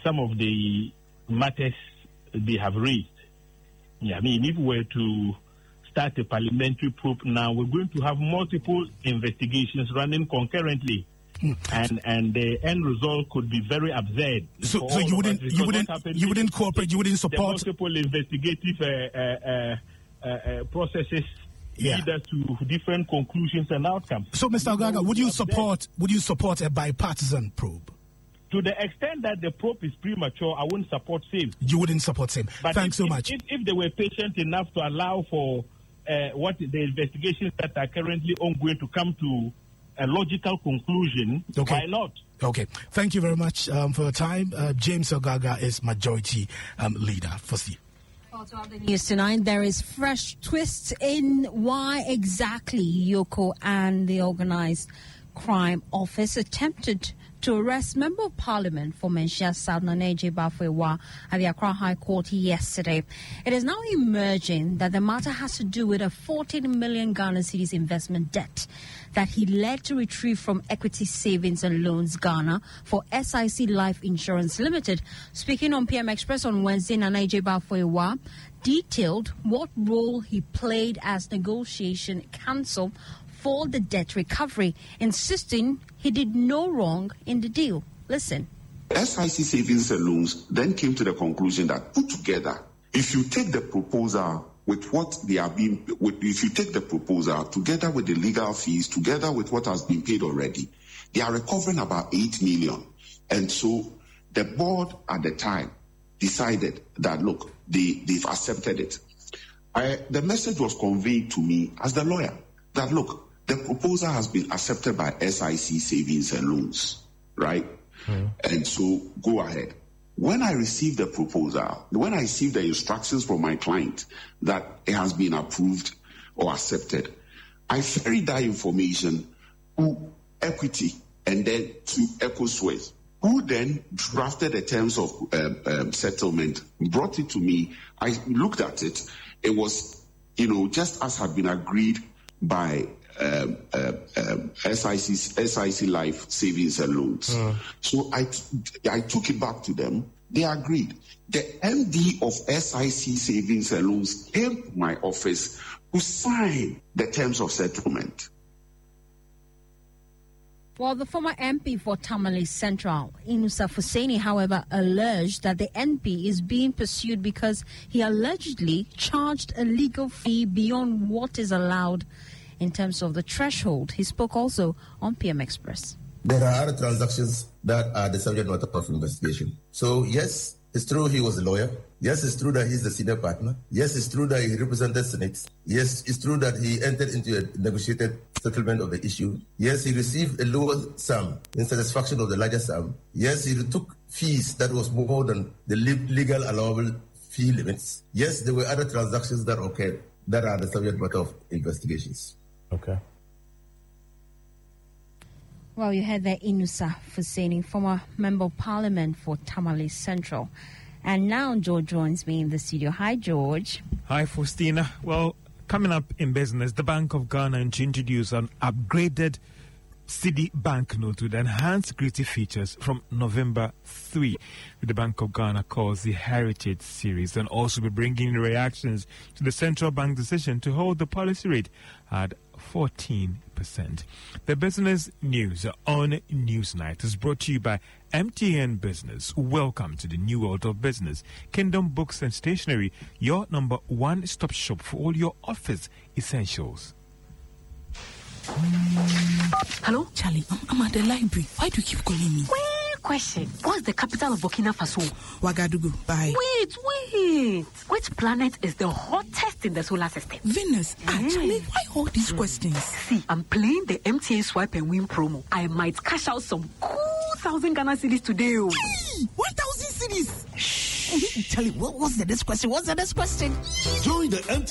some of the matters they have raised. Yeah, I mean, if we were to start a parliamentary probe now, we're going to have multiple investigations running concurrently. And the end result could be very absurd. So you wouldn't cooperate, you wouldn't support the multiple investigative processes lead us to different conclusions and outcomes. So, Mr. Ogaga, would you support a bipartisan probe? To the extent that the probe is premature, I wouldn't support same. You wouldn't support same. But Thanks so much. If they were patient enough to allow for what the investigations that are currently ongoing to come to a logical conclusion, why not? Okay. Thank you very much for your time. James Ogaga is Majority Leader for Steve. To other news tonight, there is fresh twists in why exactly Yoko and the Organised Crime Office attempted to arrest Member of Parliament for Menchia South Nana J. Bafewa at the Accra High Court yesterday. It is now emerging that the matter has to do with a 14 million Ghana cedis investment debt that he led to retrieve from Equity Savings and Loans Ghana for SIC Life Insurance Limited. Speaking on PM Express on Wednesday, Nana J. Bafewa detailed what role he played as negotiation counsel for the debt recovery, insisting he did no wrong in the deal. Listen. SIC Savings and Loans then came to the conclusion that put together, if you take the proposal with what they are being, if you take the proposal together with the legal fees, together with what has been paid already, they are recovering about 8 million. And so the board at the time decided that, look, they've accepted it. The message was conveyed to me as the lawyer that, look, the proposal has been accepted by SIC Savings and Loans, right? And so go ahead. When I received the proposal, when I received the instructions from my client that it has been approved or accepted, I ferried that information to Equity and then to EcoSuez, who then drafted the terms of settlement, brought it to me. I looked at it. It was, just as had been agreed by SIC Life Savings and Loans. So I took it back to them. They agreed. The MD of SIC Savings and Loans came to my office to sign the terms of settlement. Well, the former MP for Tamale Central, Inusa Fuseni, however, alleged that the NP is being pursued because he allegedly charged a legal fee beyond what is allowed in terms of the threshold. He spoke also on PM Express. There are other transactions that are the subject matter of investigation. So, yes, it's true he was a lawyer. Yes, it's true that he's the senior partner. Yes, it's true that he represented Senex. Yes, it's true that he entered into a negotiated settlement of the issue. Yes, he received a lower sum in satisfaction of the larger sum. Yes, he took fees that was more than the legal allowable fee limits. Yes, there were other transactions that occurred that are the subject matter of investigations. Okay. Well, you heard there Inusa Fuseni, former Member of Parliament for Tamale Central. And now George joins me in the studio. Hi, George. Hi, Faustina. Well, coming up in business, the Bank of Ghana to introduce an upgraded Cedi banknote with enhanced security features from November 3, with the Bank of Ghana calls the Heritage Series, and also be bringing reactions to the central bank decision to hold the policy rate at 14%. The business news on Newsnight is brought to you by MTN Business. Welcome to the new world of business. Kingdom Books and Stationery, your number one-stop shop for all your office essentials. Hello? Charlie, I'm at the library. Why do you keep calling me? Question. What's the capital of Burkina Faso? Ouagadougou. Bye. Wait. Which planet is the hottest in the solar system? Venus. Charlie, why all these questions? See, I'm playing the MTA Swipe and Win promo. I might cash out some cool 1,000 Ghana cedis today. 1,000 cedis? Shh. Charlie, what's the next question? Join the MTA